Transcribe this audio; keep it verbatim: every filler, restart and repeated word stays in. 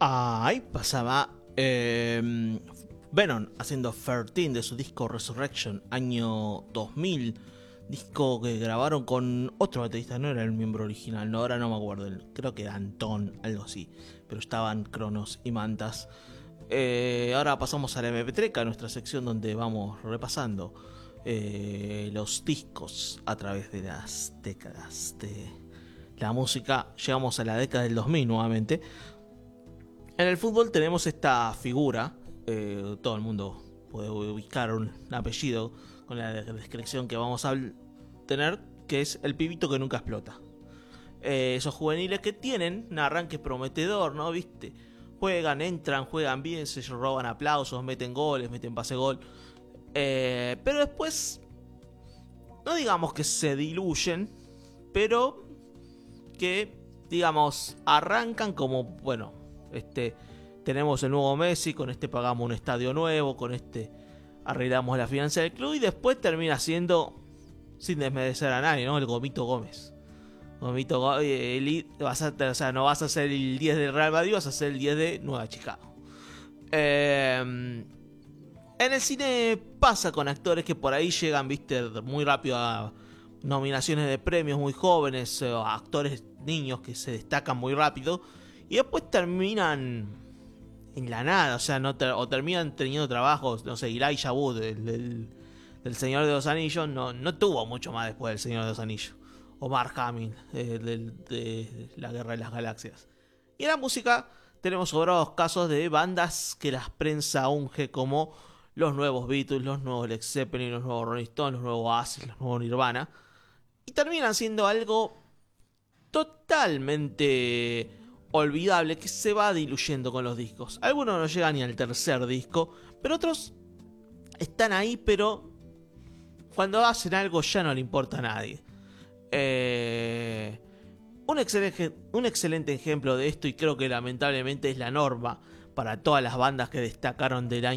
Ahí pasaba eh, Venom haciendo trece de su disco Resurrection, año dos mil. Disco que grabaron con otro baterista, no era el miembro original, no, ahora no me acuerdo, creo que era Antón, algo así. Pero estaban Cronos y Mantas. Eh, ahora pasamos a la M P tres, a nuestra sección donde vamos repasando eh, los discos a través de las décadas de la música. Llegamos a la década del dos mil nuevamente. En el fútbol tenemos esta figura, eh, todo el mundo puede ubicar un apellido con la descripción que vamos a tener, que es el pibito que nunca explota. Eh, esos juveniles que tienen un arranque prometedor, ¿no? ¿Viste? Juegan, entran, juegan bien, se roban aplausos, meten goles, meten pase gol. Eh, pero después, no digamos que se diluyen, pero que, digamos, arrancan como, bueno, este, tenemos el nuevo Messi, con este pagamos un estadio nuevo, con este arreglamos la finanza del club, y después termina siendo, sin desmerecer a nadie, ¿no? El Gomito Gómez. Gomito Gómez, vas a, o sea, no vas a ser el diez del Real Madrid, vas a ser el diez de Nueva Chicago. Eh, en el cine pasa con actores que por ahí llegan, viste, muy rápido a nominaciones de premios, muy jóvenes, o a actores niños que se destacan muy rápido, y después terminan en la nada, o sea, no ter- o terminan teniendo trabajos, no sé, Elijah Wood, el, el, del Señor de los Anillos, no, no tuvo mucho más después del Señor de los Anillos. O Mark Hamill, eh, de, de La Guerra de las Galaxias. Y en la música tenemos sobrados casos de bandas que la prensa unge como los nuevos Beatles, los nuevos Led Zeppelin, los nuevos Rolling Stones, los nuevos Oasis, los nuevos Nirvana. Y terminan siendo algo totalmente olvidable, que se va diluyendo con los discos. Algunos no llegan ni al tercer disco, pero otros están ahí, pero cuando hacen algo ya no le importa a nadie. Eh, un, excelente, un excelente ejemplo de esto, y creo que lamentablemente es la norma para todas las bandas que destacaron del año